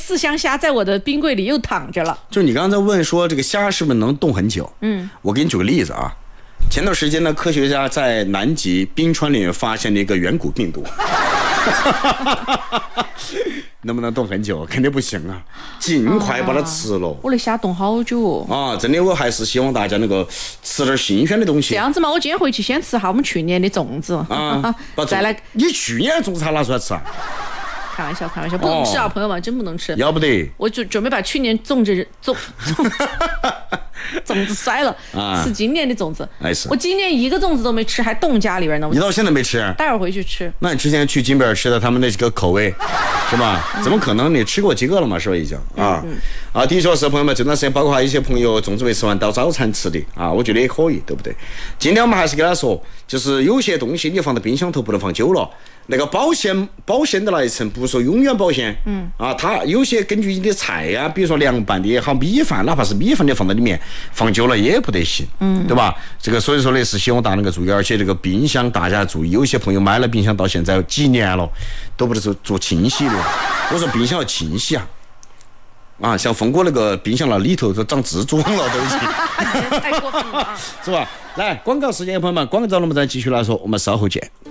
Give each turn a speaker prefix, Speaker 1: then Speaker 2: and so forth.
Speaker 1: 4箱虾在我的冰柜里又躺着了。
Speaker 2: 就你刚才问说这个虾是不是能冻很久？我给你举个例子啊。前段时间呢，科学家在南极冰川里面发现了一个远古病毒，能不能冻很久？肯定不行啊！尽快把它吃了。
Speaker 1: 我的虾冻好久哦。
Speaker 2: 真的，我还是希望大家能够吃点新鲜的东西。
Speaker 1: 这样子嘛，我今天回去先吃下我们去年的粽子再来。
Speaker 2: 你去年的粽子还拿出来吃啊？
Speaker 1: 开玩笑，不能吃啊，朋友们，真不能吃。
Speaker 2: 要不得，
Speaker 1: 我就准备把去年粽子摔了，吃今年的粽子。我今年一个粽子都没吃，还冻家里边呢。
Speaker 2: 你到现在没吃？
Speaker 1: 待会儿回去吃。
Speaker 2: 那你之前去金边吃的他们那个口味，是吧？怎么可能？你吃过几个了嘛？是吧？已经的确是朋友们，这段时间包括还有一些朋友粽子没吃完当早餐吃的啊，我觉得也可以，对不对？今天我们还是给他说，就是有些东西你放到冰箱头不能放久了。那个保鲜的那一层不是说永远保鲜，它有些根据你的菜呀，比如说凉拌的也好，米饭哪怕是米饭你放在里面放久了也不得行，对吧？这个所以说呢是希望大家能够注意，而且这个冰箱大家注意，有些朋友买了冰箱到现在几年了都不是做清洗的，我说冰箱要清洗像峰哥那个冰箱那里头都长蜘蛛网了都已经，
Speaker 1: 太过分了
Speaker 2: 是吧？来广告时间，朋友们，广告了我们再继续来说，我们稍后见。